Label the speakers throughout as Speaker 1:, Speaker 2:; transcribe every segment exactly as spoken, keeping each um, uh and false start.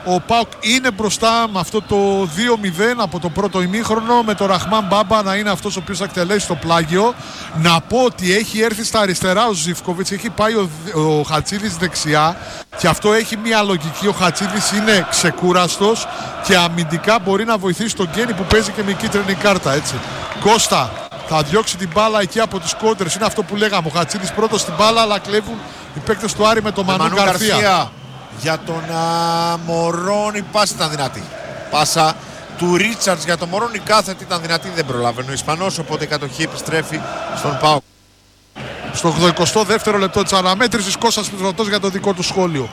Speaker 1: Ο ΠΑΟΚ είναι μπροστά με αυτό το δύο μηδέν από το πρώτο ημίχρονο, με το Ραχμάν Μπάμπα να είναι αυτός ο οποίος θα εκτελέσει το πλάγιο. Να πω ότι έχει έρθει στα αριστερά ο Ζίβκοβιτς, έχει πάει ο, ο Χατσίδης δεξιά και αυτό έχει μια λογική. Ο Χατσίδης είναι ξεκούραστος και αμυντικά μπορεί να βοηθήσει τον Γκένι που παίζει και με κίτρινη κάρτα, έτσι. Κώστα θα διώξει την μπάλα εκεί από τις κόντρες, είναι αυτό που λέγαμε. Ο Χατσίδης πρώτος στην μπάλα, αλλά κλέβουν οι παίκτες του Άρη με τον Μανού Γκαρθία.
Speaker 2: Για τον α, Μωρόν η πάση ήταν δυνατή. Πάσα του Ρίτσαρτς για τον Μωρόν, η κάθετη ήταν δυνατή, δεν προλαβαίνει ο Ισπανός, οπότε η κατοχή επιστρέφει στον ΠΑΟΚ.
Speaker 1: Στο ογδοηκοστό δεύτερο λεπτό της αναμέτρησης, Κώστας Πετρωτός για το δικό του σχόλιο.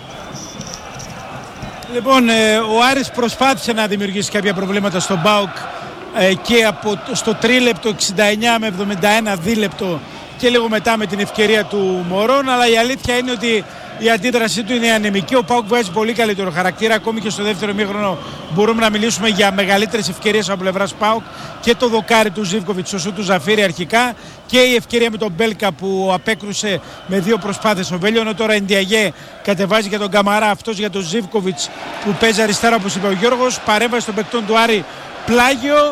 Speaker 3: Λοιπόν, ε, ο Άρης προσπάθησε να δημιουργήσει κάποια προβλήματα στον ΠΑΟΚ ε, και από, στο τρίλεπτο εξήντα εννιά με εβδομήντα ένα δίλεπτο και λίγο μετά με την ευκαιρία του Μωρόν, αλλά η αλήθεια είναι ότι η αντίδρασή του είναι ανεμική. Ο ΠΑΟΚ βγάζει πολύ καλύτερο χαρακτήρα. Ακόμη και στο δεύτερο ημίχρονο μπορούμε να μιλήσουμε για μεγαλύτερες ευκαιρίες από πλευράς ΠΑΟΚ. Και το δοκάρι του Ζίβκοβιτς, ο σου του Ζαφίρη αρχικά, και η ευκαιρία με τον Μπέλκα που απέκρουσε με δύο προσπάθειες ο Βέλιο. Ενώ τώρα η Ντιαγέ κατεβάζει για τον Καμαρά, αυτός για τον Ζίβκοβιτς που παίζει αριστερά, όπως είπε ο Γιώργος. Παρέμβαση των παικτών του Άρη, πλάγιο.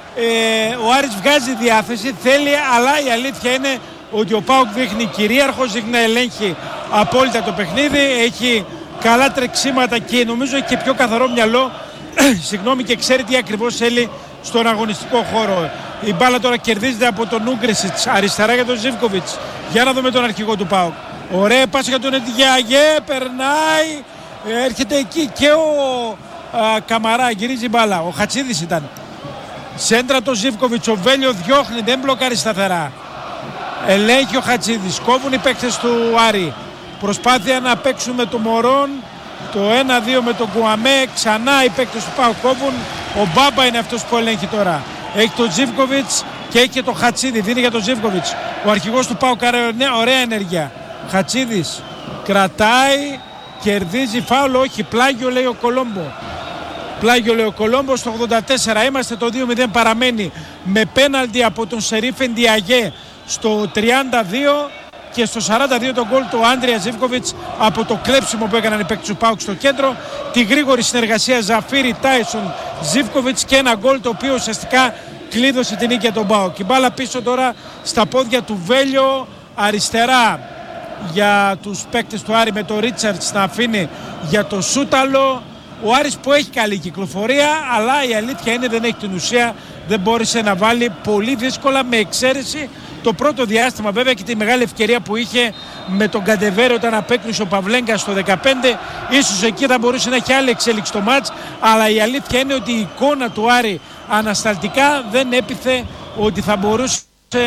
Speaker 3: Ε, ο Άρης βγάζει διάθεση, θέλει, αλλά η αλήθεια είναι ότι ο ΠΑΟΚ δείχνει κυρίαρχος, δείχνει να ελέγχει απόλυτα το παιχνίδι, έχει καλά τρεξίματα και νομίζω έχει και πιο καθαρό μυαλό συγγνώμη, και ξέρει τι ακριβώς θέλει στον αγωνιστικό χώρο. Η μπάλα τώρα κερδίζεται από τον Ούγκρεσιτς, αριστερά για τον Ζίβκοβιτς. Για να δούμε τον αρχηγό του ΠΑΟΚ. Ωραία πάση για τον Εντιαγέ, περνάει, έρχεται εκεί και ο α, Καμαρά, γυρίζει η μπάλα. Ο Χατσίδης ήταν. Σέντρα το Ζίβκοβιτς, ο Βέλιο διώχνει, δεν μπλοκάρει σταθερά. Ελέγχει ο Χατσίδης, κόβουν οι παίκτες του Άρη. Προσπάθεια να παίξουν με το Μωρόν, το ένα δύο με τον Κουαμέ, ξανά οι παίκτες του ΠΑΟΚ κόβουν. Ο Μπάμπα είναι αυτός που ελέγχει τώρα. Έχει τον Ζίβκοβιτς και έχει και τον Χατσίδη, δίνει για τον Ζίβκοβιτς. Ο αρχηγός του ΠΑΟΚ, ωραία ενέργεια. Χατσίδης κρατάει, κερδίζει φάουλ, όχι, πλάγιο λέει ο Κολόμπο. Πλάγιο λέει ο Κολόμπο στο ογδόντα τέσσερα, είμαστε, το δύο μηδέν παραμένει με πέναλτι από τον Σερίφ Εντιαγέ στο τριάντα δύο και στο σαράντα δύο τον γκολ του Άντρια Ζίβκοβιτς από το κλέψιμο που έκαναν οι παίκτες του ΠΑΟΚ στο κέντρο, τη γρήγορη συνεργασία Ζαφίρι, Τάισον, Ζίβκοβιτς και ένα γκολ το οποίο ουσιαστικά κλείδωσε την νίκη για τον ΠΑΟΚ. Η μπάλα πίσω τώρα στα πόδια του Βέλιο, αριστερά για τους παίκτες του Άρη με το Ρίτσαρτς να αφήνει για το Σούταλο. Ο Άρης που έχει καλή κυκλοφορία, αλλά η αλήθεια είναι δεν έχει την ουσία, δεν μπόρεσε να βάλει, πολύ δύσκολα, με εξαίρεση το πρώτο διάστημα βέβαια και τη μεγάλη ευκαιρία που είχε με τον Καντεβέρε όταν απέκρουσε ο Παυλέγκα στο δεκαπέντε. Ίσως εκεί θα μπορούσε να έχει άλλη εξέλιξη το μάτς, αλλά η αλήθεια είναι ότι η εικόνα του Άρη ανασταλτικά δεν έπιθε ότι θα μπορούσε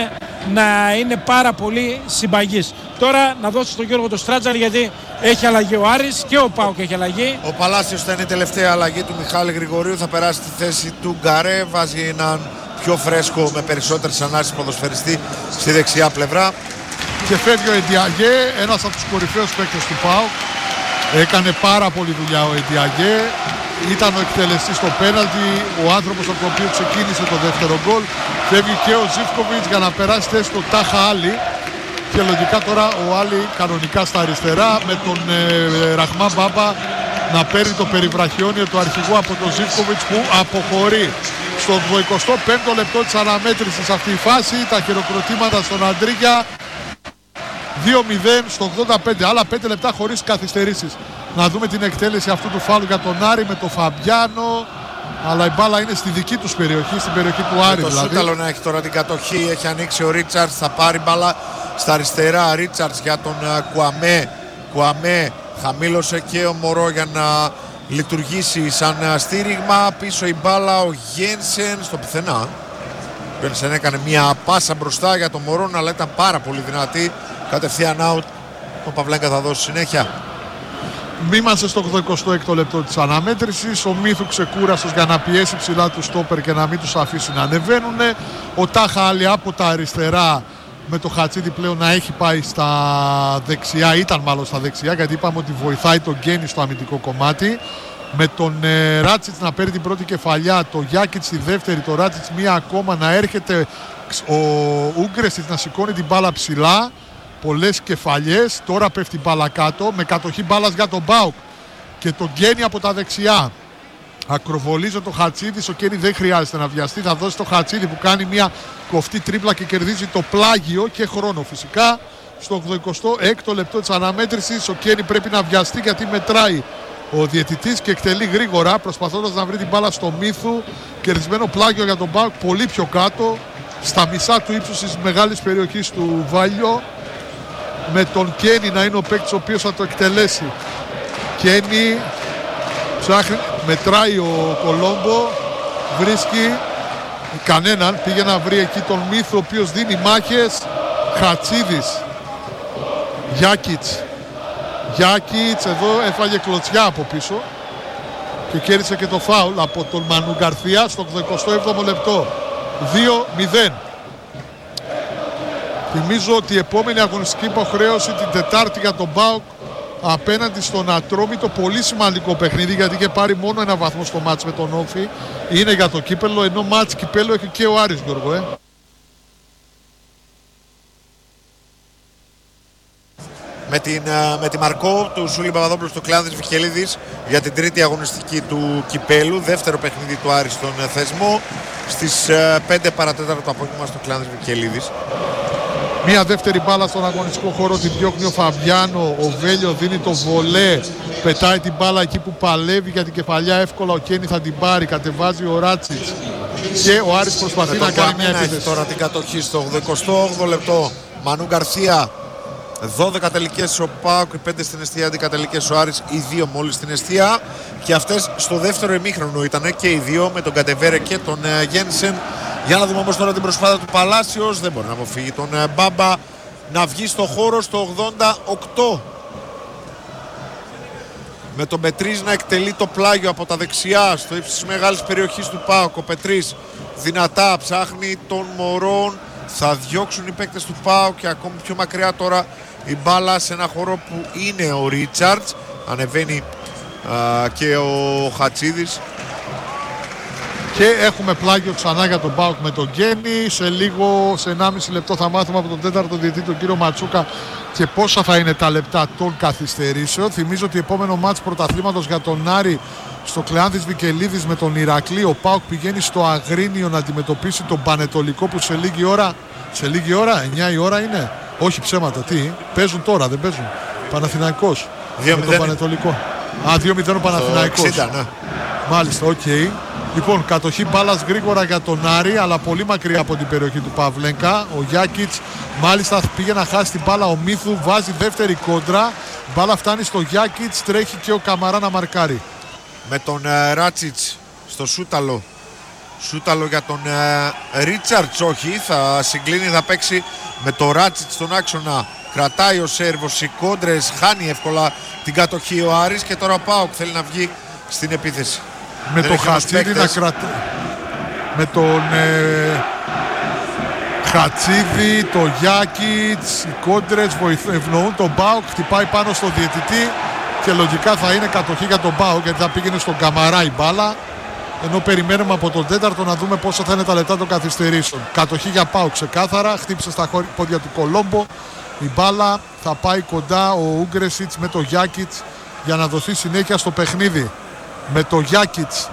Speaker 3: να είναι πάρα πολύ συμπαγής. Τώρα να δώσω στον Γιώργο το Στράτζαρ, γιατί έχει αλλαγή ο Άρης και ο ΠΑΟΚ έχει αλλαγή.
Speaker 2: Ο Παλάσιος θα είναι η τελευταία αλλαγή του Μιχάλη Γρηγορίου, θα περάσει στη θέση του Γκαρέ, βάζει έναν πιο φρέσκο με περισσότερες ανάσεις ποδοσφαιριστή στη δεξιά πλευρά.
Speaker 1: Και φεύγει ο Εντιαγέ, ένας από τους κορυφαίους παίκτες του ΠΑΟΚ. Έκανε πάρα πολύ δουλειά ο Εντιαγέ. Ήταν ο εκτελεστής στο πέναλτι, ο άνθρωπος από τον οποίο ξεκίνησε το δεύτερο γκολ. Φεύγει και ο Ζίβκοβιτς για να περάσει θέση στο Τάχα Άλλη. Και λογικά τώρα ο Άλλη κανονικά στα αριστερά, με τον ε, Ραχμάν Μπάμπα να παίρνει το περιβραχιόνιο του αρχηγού από τον Ζίβκοβιτς που αποχωρεί. Στο εικοστό πέμπτο λεπτό της αναμέτρησης αυτή η φάση, τα χειροκροτήματα στον Αντρίγια. δύο μηδέν στο ογδόντα πέντε, άλλα πέντε λεπτά χωρίς καθυστερήσεις. Να δούμε την εκτέλεση αυτού του φάουλου για τον Άρη με τον Φαμπιάνο. Αλλά η μπάλα είναι στη δική τους περιοχή, στην περιοχή του Άρη.
Speaker 2: Το
Speaker 1: δηλαδή.
Speaker 2: Σούταλο να έχει τώρα την κατοχή, έχει ανοίξει ο Ρίτσαρτς, θα πάρει μπάλα στα αριστερά. Ρίτσαρτς για τον uh, Κουαμέ. Κουαμέ χαμήλωσε και ο Μωρό για να λειτουργήσει σαν uh, στήριγμα. Πίσω η μπάλα ο Γένσεν στο πουθενά. Ο Γένσεν έκανε μια πάσα μπροστά για τον Μωρό, αλλά ήταν πάρα πολύ δυνατή. Κατευθείαν out. Ο Παυλέγκα θα δώσει συνέχεια.
Speaker 1: Είμαστε στο ογδοηκοστό έκτο λεπτό της αναμέτρησης. Ο Μίθου ξεκούραστος για να πιέσει ψηλά του στόπερ και να μην τους αφήσει να ανεβαίνουν. Ο Τάχα Άλλη από τα αριστερά με το Χατσίδη πλέον να έχει πάει στα δεξιά. Ήταν μάλλον στα δεξιά, γιατί είπαμε ότι βοηθάει τον Γκένι στο αμυντικό κομμάτι. Με τον ε, Ράτσιτς να παίρνει την πρώτη κεφαλιά, το Γιάκιτς τη δεύτερη, το Ράτσιτς μία ακόμα, να έρχεται ο Ούγκρεσιτς να σηκώνει την μπάλα ψηλά. Πολλές κεφαλιές, τώρα πέφτει μπάλα κάτω με κατοχή μπάλας για τον ΠΑΟΚ. και τον Γκένι από τα δεξιά. Ακροβολίζει το Χατσίδης, ο Κένι δεν χρειάζεται να βιαστεί, θα δώσει το Χατσίδη που κάνει μια κοφτή τρίπλα και κερδίζει το πλάγιο και χρόνο φυσικά. Στο ογδοηκοστό έκτο λεπτό της αναμέτρησης ο Κένι πρέπει να βιαστεί γιατί μετράει ο διαιτητής και εκτελεί γρήγορα προσπαθώντας να βρει την μπάλα στο Μύθου. Κερδισμένο πλάγιο για τον ΠΑΟΚ πολύ πιο κάτω, στα μισά του ύψους της μεγάλης περιοχής του Βάλιο, με τον Κένι να είναι ο παίκτης ο οποίος θα το εκτελέσει. Κένι ψάχνει, μετράει ο Κολόμπο, βρίσκει κανέναν, πήγε να βρει εκεί τον Μύθο ο οποίος δίνει μάχες. Χατσίδης, Γιάκιτς, Γιάκιτς εδώ έφαγε κλωτσιά από πίσω και κέρδισε και το φάουλ από τον Μανού Γκαρθία στο ογδοηκοστό έβδομο λεπτό. Δύο μηδέν. Θυμίζω ότι η επόμενη αγωνιστική υποχρέωση την Τετάρτη για τον ΠΑΟΚ απέναντι στον Ατρόμητο, πολύ σημαντικό παιχνίδι γιατί είχε πάρει μόνο ένα βαθμό στο μάτς με τον Όφη, είναι για το κύπελλο, ενώ μάτς κυπέλλο έχει και ο Άρης, Γιώργο. Ε.
Speaker 2: Με, την, με τη Μαρκό του Σούλη Παπαδόπουλου στο Κλάνδης Βικελίδης για την τρίτη αγωνιστική του κυπέλου, δεύτερο παιχνίδι του Άρη στον θεσμό, στις πέντε παρατέταρτο το απόγευμα στο Κλάνδης Βικελίδης.
Speaker 1: Μία δεύτερη μπάλα στον αγωνιστικό χώρο, την διώχνει ο Φαβιάνο, ο Βέλιο δίνει το βολέ, πετάει την μπάλα εκεί που παλεύει για την κεφαλιά εύκολα, ο Κένι θα την πάρει, κατεβάζει ο Ράτσιτς και ο Άρης προσπαθεί να κάνει μια επίθεση.
Speaker 2: Τώρα την κατοχή στο ογδοηκοστό όγδοο λεπτό, Μανού Γκαρθία, δώδεκα τελικές ο ΠΑΟΚ, πέντε στην εστία, έντεκα τελικές ο Άρης, οι δύο μόλις στην εστία και αυτές στο δεύτερο ημίχρονο ήταν και οι δύο με τον Κατεβέρε και τον Γένσεν. Για να δούμε όμως τώρα την προσπάθεια του Παλάσιος, δεν μπορεί να αποφύγει τον Μπάμπα να βγει στο χώρο στο ογδόντα οκτώ. Με τον Πετρής να εκτελεί το πλάγιο από τα δεξιά στο ύψος της μεγάλης περιοχής του ΠΑΟΚ. Ο Πετρής δυνατά ψάχνει τον Μωρόν, θα διώξουν οι παίκτες του ΠΑΟΚ και ακόμη πιο μακριά τώρα η μπάλα σε ένα χώρο που είναι ο Ρίτσαρτς. Ανεβαίνει α, και ο Χατσίδης.
Speaker 1: Και έχουμε πλάγιο ξανά για τον ΠΑΟΚ με τον Γκένι. Σε λίγο, σε ενάμιση λεπτό θα μάθουμε από τον τέταρτο διαιτητή, τον κύριο Ματσούκα, και πόσα θα είναι τα λεπτά των καθυστερήσεων. Θυμίζω ότι επόμενο μάτς πρωταθλήματος για τον Άρη στο Κλεάνθης Βικελίδης με τον Ηρακλή. Ο ΠΑΟΚ πηγαίνει στο Αγρίνιο να αντιμετωπίσει τον Πανετολικό που σε λίγη ώρα, σε λίγη ώρα, εννιά η ώρα είναι. Όχι ψέματα, τι, παίζουν τώρα, δεν παίζουν. Παναθηναϊκός με τον Πανετολικό. Α, δύο μηδέν ο Παναθηναϊκός.
Speaker 2: εξήντα, ναι.
Speaker 1: Μάλιστα, οκ. Okay. Λοιπόν, κατοχή μπάλας γρήγορα για τον Άρη, αλλά πολύ μακριά από την περιοχή του Παυλέγκα. Ο Γιάκιτς μάλιστα πήγε να χάσει την μπάλα. Ο Μύθου βάζει δεύτερη κόντρα. Μπάλα φτάνει στο Γιάκιτς, τρέχει και ο Καμαρά να μαρκάρει.
Speaker 2: Με τον uh, Ράτσιτς στο Σούταλο. Σούταλο για τον uh, Ρίτσαρτς, όχι. Θα συγκλίνει, θα παίξει με τον Ράτσιτς στον άξονα. Κρατάει ο Σέρβος, οι κόντρες, χάνει εύκολα την κατοχή ο Άρης και τώρα ο ΠΑΟΚ θέλει να βγει στην επίθεση.
Speaker 1: Με τον Χατσίδη να κρατάει. Με τον ε, Χατσίδη, το Γιάκιτς, οι κόντρες ευνοούν τον ΠΑΟΚ, χτυπάει πάνω στο διαιτητή και λογικά θα είναι κατοχή για τον ΠΑΟΚ γιατί θα πήγαινε στον Καμαρά η μπάλα. Ενώ περιμένουμε από τον τέταρτο να δούμε πόσα θα είναι τα λεπτά των καθυστερήσεων. Κατοχή για ΠΑΟΚ ξεκάθαρα, χτύπησε στα πόδια του Κολόμπο. Η μπάλα θα πάει κοντά ο Ούγκρεσιτς με το Γιάκιτς για να δοθεί συνέχεια στο παιχνίδι. Με το Γιάκιτς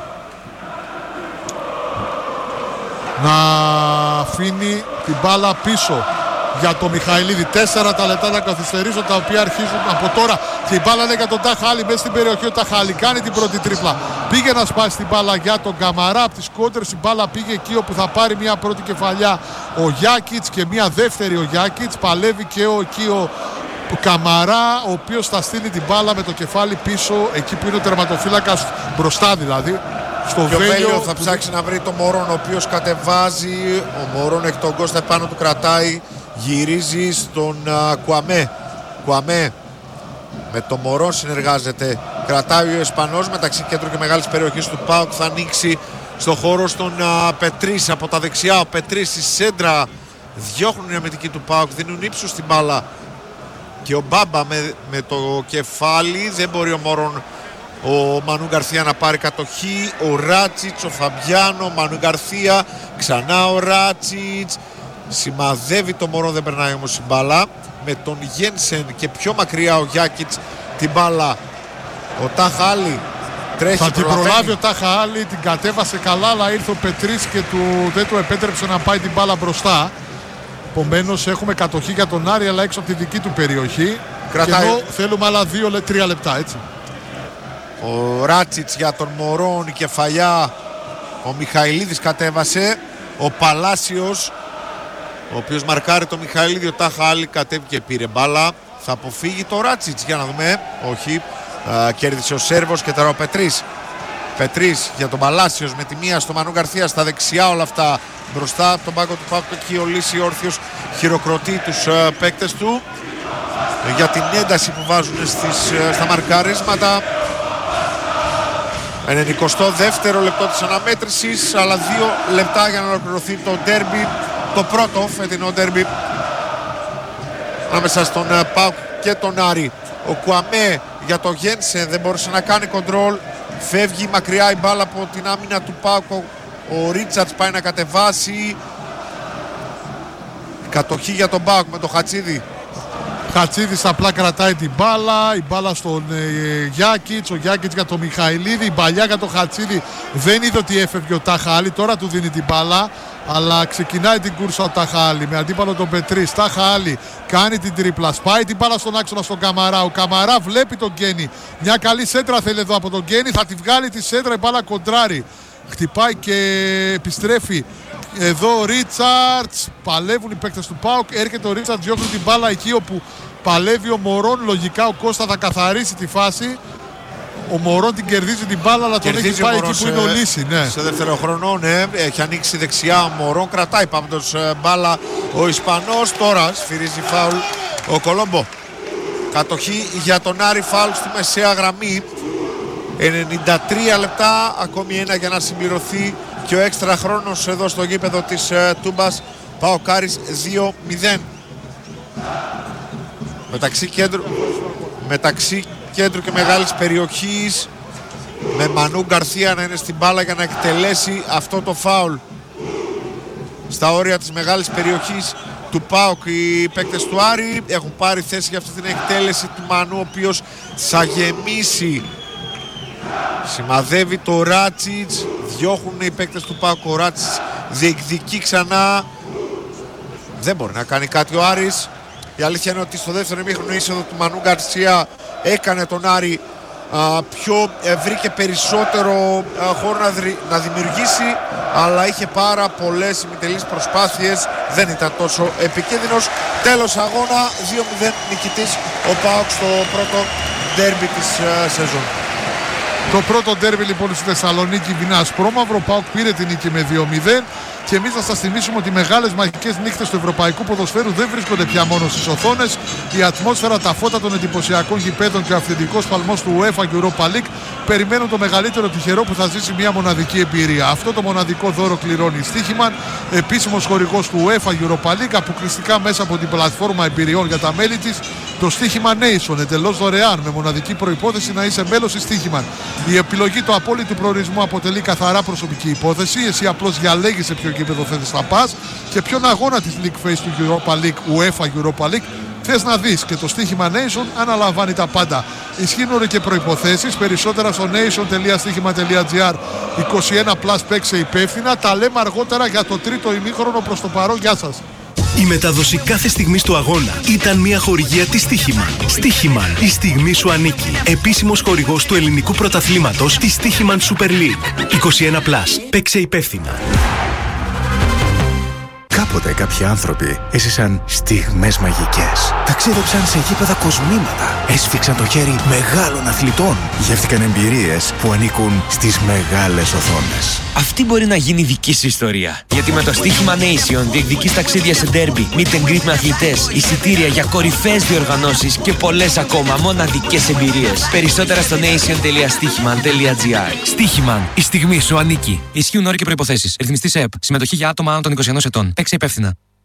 Speaker 1: να αφήνει την μπάλα πίσω για το Μιχαηλίδη. Τέσσερα τα λεπτά να καθυστερήσουν, τα οποία αρχίζουν από τώρα. Και η μπάλα είναι για τον Ταχάλη μέσα στην περιοχή. Ο Ταχάλη κάνει την πρώτη τρίπλα. Πήγε να σπάσει την μπάλα για τον Καμαρά. Από τις κόντρες η μπάλα πήγε εκεί όπου θα πάρει μια πρώτη κεφαλιά ο Γιάκιτς και μια δεύτερη ο Γιάκιτς. Παλεύει και ο, εκεί ο Καμαρά, ο οποίος θα στείλει την μπάλα με το κεφάλι πίσω εκεί που είναι ο τερματοφύλακας, μπροστά δηλαδή. Στο
Speaker 2: και
Speaker 1: Βέλιο,
Speaker 2: ο Βέλιο θα
Speaker 1: που...
Speaker 2: ψάξει να βρει τον Μωρόν, ο οποίος κατεβάζει. Ο Μωρόν έχει τον Κώστα επάνω του, κρατάει, γυρίζει στον uh, Κουαμέ. Κουαμέ με τον Μωρόν συνεργάζεται. Κρατάει ο Ισπανός μεταξύ κέντρου και μεγάλης περιοχής του ΠΑΟΚ. Θα ανοίξει στο χώρο στον uh, Πετρίς από τα δεξιά. Ο Πετρίς στη σέντρα. Διώχνουν οι αμυντικοί του ΠΑΟΚ, δίνουν ύψος στην μπάλα. Και ο Μπάμπα με, με το κεφάλι, δεν μπορεί ο Μωρόν, ο Μανού Γκαρθία να πάρει κατοχή. Ο Ράτσιτς, ο Φαμπιάνο, ο Μανού Γκαρθία, ξανά ο Ράτσιτς. Σημαδεύει το Μωρόν, δεν περνάει όμως η μπάλα. Με τον Γένσεν και πιο μακριά ο Γιάκιτς την μπάλα Ο Τάχα Άλλη τρέχει.
Speaker 1: Θα την προλάβει ο Τάχα Άλλη, την κατέβασε καλά, αλλά ήρθε ο Πετρίς και του, δεν του επέτρεψε να πάει την μπάλα μπροστά. Επομένως έχουμε κατοχή για τον Άρη, αλλά έξω από τη δική του περιοχή. Κρατάει. Και εδώ θέλουμε άλλα δύο, τρία λεπτά, έτσι.
Speaker 2: Ο Ράτσιτς για τον Μωρόν, η κεφαλιά. Ο Μιχαηλίδης κατέβασε. Ο Παλάσιος, ο οποίος μαρκάρει το Μιχαηλίδη. Ο Τάχα Άλλη κατέβηκε και πήρε μπάλα. Θα αποφύγει το Ράτσιτς, για να δούμε. Όχι. Α, κέρδισε ο Σέρβος και τώρα ο Πετρίς. Πετρίς για τον Παλάσιος με τη μία στο Μανού Γκαρθία στα δεξιά, όλα αυτά μπροστά από τον πάγκο του ΠΑΟΚ. Εκεί ο Λύση όρθιος χειροκροτεί τους uh, παίκτες του για την ένταση που βάζουν στις, uh, στα μαρκαρίσματα. ενενηκοστό δεύτερο λεπτό της αναμέτρησης, αλλά δύο λεπτά για να ολοκληρωθεί το ντέρμπι, το πρώτο φετινό ντέρμπι ανάμεσα στον uh, ΠΑΟΚ και τον Άρη. Ο Κουαμέ για το Γένσεν δεν μπορούσε να κάνει κοντρόλ. Φεύγει μακριά η μπάλα από την άμυνα του ΠΑΟΚ. Ο Ρίτσαρτς πάει να κατεβάσει. Κατοχή για τον ΠΑΟΚ με τον Χατσίδη.
Speaker 1: Χατσίδης απλά κρατάει την μπάλα. Η μπάλα στον ε, Γιάκιτς. Ο Γιάκιτς για τον Μιχαηλίδη. Η παλιά για τον Χατσίδη. Δεν είδε ότι έφευγε ο Τάχα Άλλη. Τώρα του δίνει την μπάλα. Αλλά ξεκινάει την κούρσα ο Τάχα Άλλη με αντίπαλο τον Πετρίς. Τάχα Άλλη κάνει την τρίπλα. Σπάει την μπάλα στον άξονα στον Καμαρά. Ο Καμαρά βλέπει τον Γκένι. Μια καλή σέντρα θέλει εδώ από τον Γκένι. Θα τη βγάλει τη σέντρα. Η μπάλα κοντράρει. Χτυπάει και επιστρέφει. Εδώ ο Ρίτσαρτς. Παλεύουν οι παίκτες του ΠΑΟΚ. Έρχεται ο Ρίτσαρτς, διώχνει την μπάλα εκεί όπου παλεύει ο Μωρόν. Λογικά ο Κώστα θα καθαρίσει τη φάση. Ο Μωρόν την κερδίζει την μπάλα, αλλά τον έχει πάει εκεί που είναι ο Λύση. Ναι.
Speaker 2: Σε δεύτερο χρονό, ναι, έχει ανοίξει δεξιά ο Μωρόν. Κρατάει πάντως μπάλα ο Ισπανός. Τώρα σφυρίζει φάουλ ο Κολόμπο. Κατοχή για τον Άρη, φάουλ στη μεσαία γραμμή. ενενήντα τρία λεπτά, ακόμη ένα για να συμπληρωθεί και ο έξτρα χρόνος εδώ στο γήπεδο της uh, Τούμπας. ΠΑΟΚ Άρης δύο μηδέν. Μεταξύ κέντρου, μεταξύ κέντρου και μεγάλης περιοχής, με Μανού Γκαρθία να είναι στην μπάλα για να εκτελέσει αυτό το φάουλ. Στα όρια της μεγάλης περιοχής του ΠΑΟΚ οι παίκτες του Άρη έχουν πάρει θέση για αυτή την εκτέλεση του Μανού, ο οποίος θα γεμίσει. Σημαδεύει το Ράτσιτς, διώχνουν οι παίκτες του ΠΑΟΚ. Ο Ράτσιτς διεκδικεί ξανά. Δεν μπορεί να κάνει κάτι ο Άρης. Η αλήθεια είναι ότι στο δεύτερο ημίχρονο είσοδο του Μανού Γκαρσία έκανε τον Άρη α, πιο ε, βρήκε περισσότερο α, χώρο να, δρυ, να δημιουργήσει, αλλά είχε πάρα πολλές ημιτελείς προσπάθειες, δεν ήταν τόσο επικίνδυνος. Τέλος αγώνα, δύο μηδέν νικητής ο ΠΑΟΚ στο πρώτο ντέρμπι της α, σεζόν.
Speaker 1: Το πρώτο ντέρμπι λοιπόν στη Θεσσαλονίκη Βινά Ασπρόμαυρο. ΠΑΟΚ πήρε την νίκη με δύο μηδέν. Και εμείς θα σας θυμίσουμε ότι οι μεγάλες μαγικές νύχτες του ευρωπαϊκού ποδοσφαίρου δεν βρίσκονται πια μόνο στις οθόνες. Η ατμόσφαιρα, τα φώτα των εντυπωσιακών γηπέδων και ο αυθεντικός παλμός του UEFA Europa League περιμένουν το μεγαλύτερο τυχερό που θα ζήσει μια μοναδική εμπειρία. Αυτό το μοναδικό δώρο κληρώνει η Στίχημαν, επίσημος χορηγός του UEFA Europa League, αποκλειστικά μέσα από την πλατφόρμα εμπειριών για τα μέλη της. Το Στίχημαν Nation, εντελώς δωρεάν, με μοναδική προϋπόθεση να είσαι μέλος της Στίχημαν. Η επιλογή του απόλυτου προορισμού αποτελεί καθαρά προσωπική υπόθεση. Εσύ απλώς διαλέγεις σε ποιο γήπεδο θέλεις να πας και ποιον αγώνα της League Phase του Europa League, UEFA Europa League θες να δεις, και το Στίχημα Nation αναλαμβάνει τα πάντα. Ισχύουν και προϋποθέσεις, περισσότερα στο nation τελεία στίχημα τελεία gr. είκοσι ένα πλας, παίξε υπεύθυνα. Τα λέμε αργότερα για το τρίτο ημίχρονο. Προς το παρόν, γεια σας.
Speaker 4: Η μετάδοση κάθε στιγμής του αγώνα ήταν μια χορηγία της Στίχημαν. Στίχημαν, η στιγμή σου ανήκει. Επίσημος χορηγός του ελληνικού πρωταθλήματος της Στίχημαν Super League. είκοσι ένα πλας, παίξε υπεύθυνα.
Speaker 5: Κάποτε κάποιοι άνθρωποι έζησαν στιγμές μαγικές. Ταξίδεψαν σε γήπεδα κοσμήματα. Έσφιξαν το χέρι μεγάλων αθλητών. Γεύτηκαν εμπειρίες που ανήκουν στις μεγάλες οθόνες.
Speaker 6: Αυτή μπορεί να γίνει δική σου ιστορία. Γιατί με το Στίχημα Nation διεκδικείς ταξίδια σε ντέρμπι, meet and greet με αθλητές, εισιτήρια για κορυφαίες διοργανώσεις και πολλές ακόμα μοναδικές εμπειρίες. Περισσότερα στο nation τελεία στίχημαν τελεία gr. Στίχημαν, η στιγμή σου ανήκει. Ισχύουν όροι και προϋποθέσεις. Ρυθμιστής ΕΕΠ. Συμμετοχή για άτομα άνω των είκοσι ενός ετών. Παίξε υπεύθυνα.